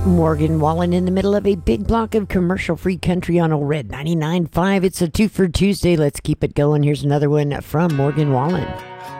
Morgan Wallen in the middle of a big block of commercial-free country on Old Red 99.5. It's a two for Tuesday. Let's keep it going. Here's another one from Morgan Wallen.